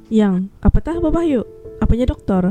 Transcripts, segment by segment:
Yang, apa tah babah yuk? Apanya doktor?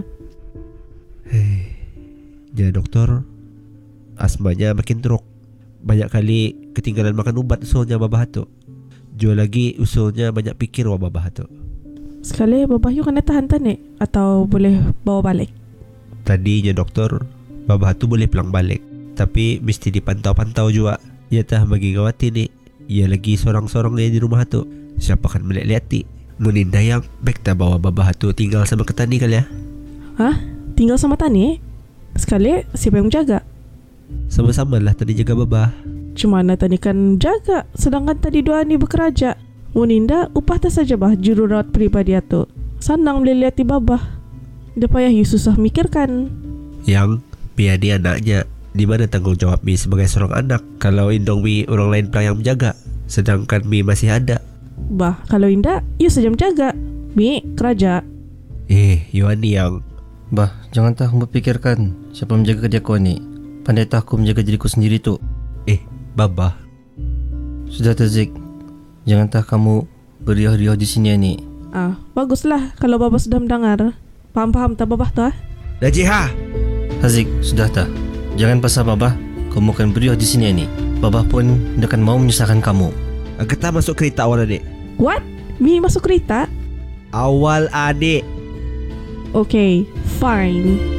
Ya doktor, asmanya makin teruk. Banyak kali ketinggalan makan ubat usulnya babah tu. Jual lagi usulnya banyak pikir wah babah tu. Sekali babah yuk kena tahan tanik atau boleh bawa balik? Tadinya doktor, babah tu boleh pulang balik, tapi mesti dipantau-pantau juga. Ya tah bagi ngawati ni. Ia lagi sorang-sorang di rumah tu. Siapa kan melihat-lihati. Muninda yang baik tak bawa babah tu tinggal sama ketani kali ya. Hah? Tinggal sama Tani? Sekali siapa yang menjaga? Sama-sama lah tadi jaga babah. Cumana Tani kan jaga, sedangkan tadi dua ni bekerja. Muninda upah tak saja bah juru rawat pribadi tu. Senang melihat babah. Dia payah you susah mikirkan. Yang biar dia anaknya. Di mana tanggung jawab Mi sebagai seorang anak kalau indong Mi orang lain pula yang menjaga, sedangkan Mi masih ada. Bah, kalau indah, you saja menjaga. Mi, kerja. Yohani yang Bah, jangan tak kamu pikirkan siapa menjaga kerja kau ni. Pandai tak aku menjaga diriku sendiri tu. babah. Sudah Tazik, jangan tak kamu beriah-riah di sini ni. Baguslah kalau babah sudah mendengar. Paham-paham tak babah tu Najiha. Hazik, sudah tak? Jangan pasal babah, kamu akan beriah di sini ni. Babah pun akan mau menyusahkan kamu. Kita masuk kereta awal adik. What? Mi masuk kereta? Awal adik. Okay, fine.